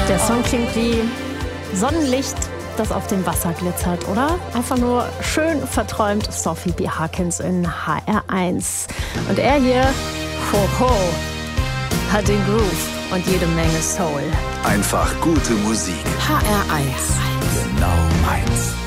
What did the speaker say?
Der Song klingt wie Sonnenlicht, das auf dem Wasser glitzert, oder? Einfach nur schön verträumt. Sophie B. Harkins in HR1. Und er hier, hoho, hat den Groove und jede Menge Soul. Einfach gute Musik. HR1. Genau meins.